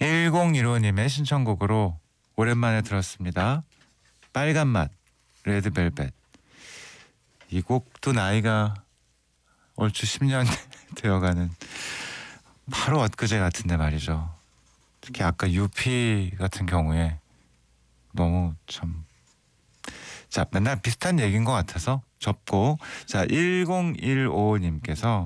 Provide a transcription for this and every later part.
1015님의 신청곡으로 오랜만에 들었습니다. 빨간맛 레드벨벳. 이 곡도 나이가 얼추 10년 되어가는 바로 엊그제 같은데 말이죠. 특히 아까 유피 같은 경우에 너무 참, 자, 맨날 비슷한 얘기인 것 같아서 접고, 자, 1015님께서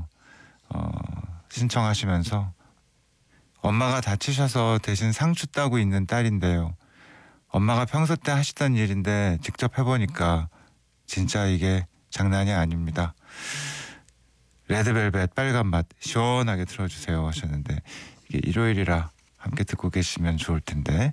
신청하시면서 엄마가 다치셔서 대신 상추 따고 있는 딸인데요. 엄마가 평소 때 하시던 일인데 직접 해보니까 진짜 이게 장난이 아닙니다. 레드벨벳 빨간맛 시원하게 틀어주세요 하셨는데, 이게 일요일이라 함께 듣고 계시면 좋을 텐데.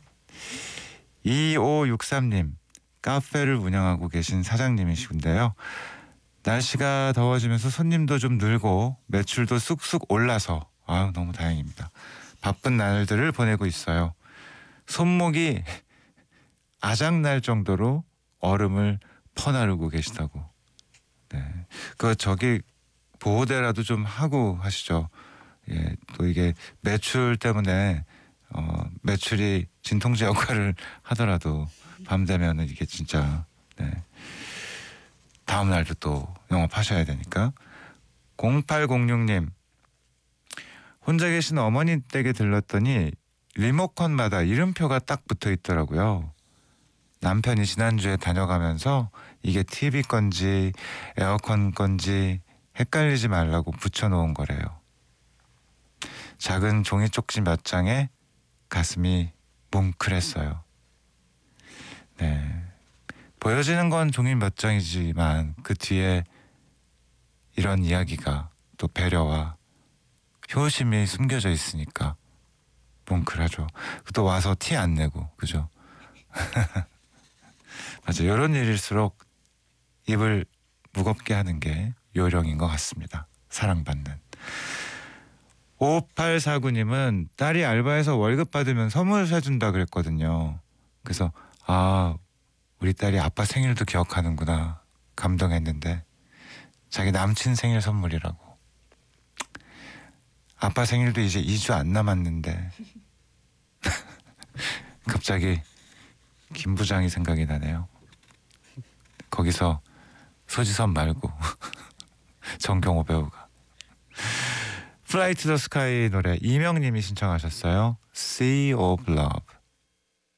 2563님, 카페를 운영하고 계신 사장님이시군데요. 날씨가 더워지면서 손님도 좀 늘고 매출도 쑥쑥 올라서 너무 다행입니다. 바쁜 날들을 보내고 있어요. 손목이 아작날 정도로 얼음을 퍼나르고 계시다고. 네, 저기 보호대라도 좀 하고 하시죠. 예, 또 이게 매출 때문에 매출이 진통제 역할을 하더라도 밤 되면은 이게 진짜, 네, 다음 날도 또 영업하셔야 되니까. 0806님, 혼자 계신 어머니 댁에 들렀더니 리모컨마다 이름표가 딱 붙어 있더라고요. 남편이 지난주에 다녀가면서 이게 TV 건지 에어컨 건지 헷갈리지 말라고 붙여놓은 거래요. 작은 종이 쪽지 몇 장에 가슴이 뭉클했어요. 네, 보여지는 건 종이 몇 장이지만 그 뒤에 이런 이야기가, 또 배려와 효심이 숨겨져 있으니까 뭉클하죠. 또 와서 티 안 내고, 그죠? 맞아, 이런 일일수록 입을 무겁게 하는 게 요령인 것 같습니다. 사랑받는. 5849님은 딸이 알바해서 월급 받으면 선물 사준다 그랬거든요. 그래서 우리 딸이 아빠 생일도 기억하는구나 감동했는데, 자기 남친 생일 선물이라고. 아빠 생일도 이제 2주 안 남았는데 갑자기 김 부장이 생각이 나네요. 거기서 소지섭 말고 정경호 배우가. Fly to the Sky 노래 이명님이 신청하셨어요. Sea of Love.